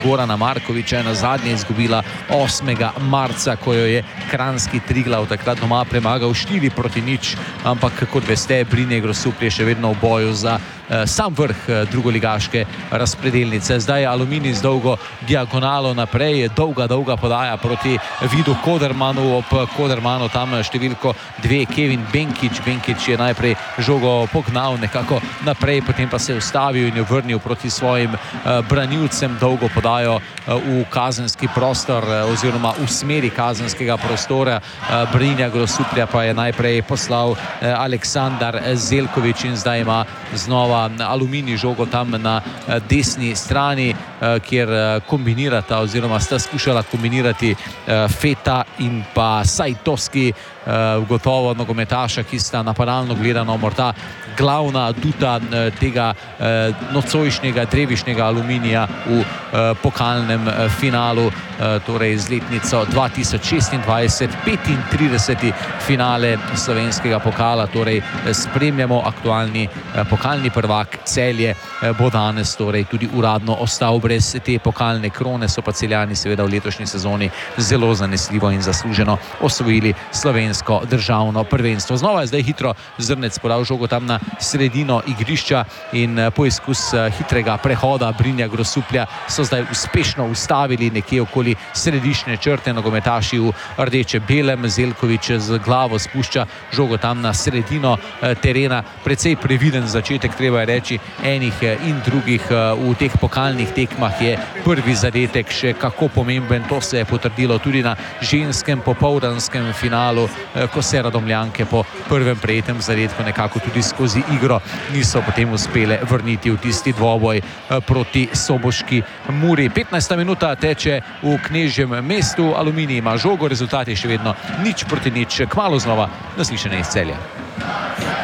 Gorana Markoviča je na zadnje izgubila 8. marca, ko jo je kranjski Triglav takrat doma premagal 4-0, ampak kot veste, Brinje Grosuplje še vedno v boju za sam vrh drugoligaške razpredelnice. Zdaj je Aluminij z dolgo diagonalo naprej, dolga podaja proti Vidu Kodermanu, ob Kodermanu tam številko 2 Kevin Benkič. Benkič je najprej žogo pognal nekako naprej, potem pa se je ustavil in jo vrnil proti svojim branilcem. Dolgo podajo v kazenski prostor oziroma v smeri kazenskega prostora Brinja Grosuplja pa je najprej poslal Aleksandar Zelkovič in zdaj ima znova Aluminij žogo tam na desni strani, kjer kombinirata oziroma sta skušala kombinirati Feta in pa Sajtovski, gotovo nogometaša, ki sta napadalno gledano morda glavna aduta tega nocojšnjega drevišnjega Aluminija v pokalnem finalu, torej z letnico 2026, 35. finale slovenskega pokala, torej spremljamo aktualni pokalni prvak Celje, bo danes torej tudi uradno ostal brez te pokalne krone, so pa Celjani seveda v letošnji sezoni zelo zanesljivo in zasluženo osvojili slovensko državno prvenstvo. Znova je zdaj hitro Zrnec podal žogo tam na sredino igrišča in poizkus hitrega prehoda Brinja Grosuplja so zdaj uspešno ustavili nekje okoli središčne črte. Nogometaši v rdeče-belem, Zelkovič z glavo spušča žogo tam na sredino terena. Precej previden začetek, treba je reči, enih in drugih v teh pokalnih tekmah je prvi zadetek še kako pomemben. To se je potrdilo tudi na ženskem popoldanskem finalu, ko se Radomljanke po prvem prejetem zadetku nekako tudi skozi igro niso potem uspele vrniti v tisti dvoboj proti soboški Muri. 15. minuta teče v Knežjem mestu, Aluminij ima žogo, rezultat je še vedno 0-0, kmalu znova naslišanje iz Celja.